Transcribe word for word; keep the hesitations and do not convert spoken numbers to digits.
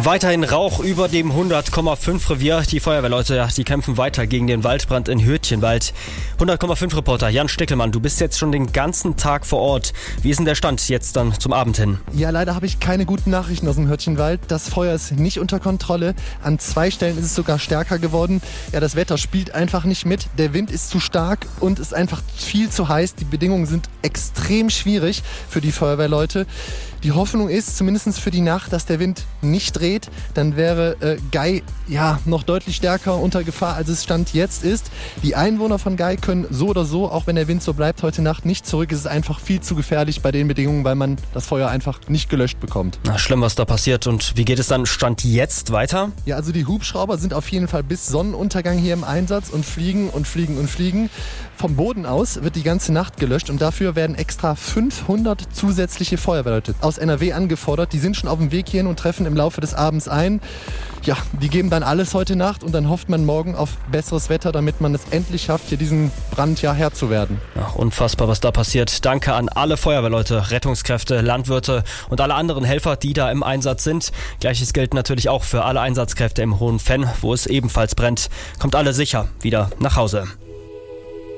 Weiterhin Rauch über dem hundert Komma fünf Revier. Die Feuerwehrleute, ja, die kämpfen weiter gegen den Waldbrand in Hürtchenwald. hundert Komma fünf Reporter Jan Stickelmann, du bist jetzt schon den ganzen Tag vor Ort. Wie ist denn der Stand jetzt dann zum Abend hin? Ja, leider habe ich keine guten Nachrichten aus dem Hürtchenwald. Das Feuer ist nicht unter Kontrolle. An zwei Stellen ist es sogar stärker geworden. Ja, das Wetter spielt einfach nicht mit. Der Wind ist zu stark und ist einfach viel zu heiß. Die Bedingungen sind extrem schwierig für die Feuerwehrleute. Die Hoffnung ist, zumindest für die Nacht, dass der Wind nicht dreht. Dann wäre äh, Gei ja, noch deutlich stärker unter Gefahr, als es Stand jetzt ist. Die Einwohner von Gei können so oder so, auch wenn der Wind so bleibt, heute Nacht nicht zurück. Es ist einfach viel zu gefährlich bei den Bedingungen, weil man das Feuer einfach nicht gelöscht bekommt. Na, schlimm, was da passiert. Und wie geht es dann Stand jetzt weiter? Ja, also die Hubschrauber sind auf jeden Fall bis Sonnenuntergang hier im Einsatz und fliegen und fliegen und fliegen. Vom Boden aus wird die ganze Nacht gelöscht und dafür werden extra fünfhundert zusätzliche Feuerwehrleute aus N R W angefordert. Die sind schon auf dem Weg hierhin und treffen im Laufe des Abends ein. Ja, die geben dann alles heute Nacht und dann hofft man morgen auf besseres Wetter, damit man es endlich schafft, hier diesen Brand ja Herr zu werden. Ja, unfassbar, was da passiert. Danke an alle Feuerwehrleute, Rettungskräfte, Landwirte und alle anderen Helfer, die da im Einsatz sind. Gleiches gilt natürlich auch für alle Einsatzkräfte im Hohen Venn, wo es ebenfalls brennt. Kommt alle sicher wieder nach Hause.